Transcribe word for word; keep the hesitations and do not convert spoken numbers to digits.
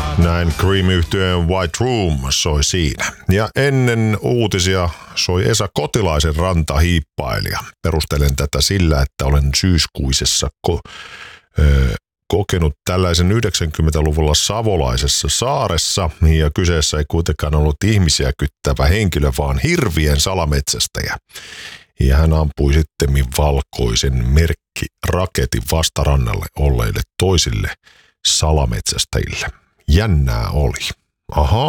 Näin Cream-yhtyeen White Room soi siinä. Ja ennen uutisia soi Esa Kotilaisen Rantahiippailija. Perustelen tätä sillä, että olen syyskuisessa ko- ö- kokenut tällaisen yhdeksänkymmentäluvulla savolaisessa saaressa. Ja kyseessä ei kuitenkaan ollut ihmisiä kyttävä henkilö, vaan hirvien salametsästäjä. Ja hän ampui sittemmin valkoisen merkkiraketin vastarannalle olleille toisille salametsästäjille. Jännää oli. Aha.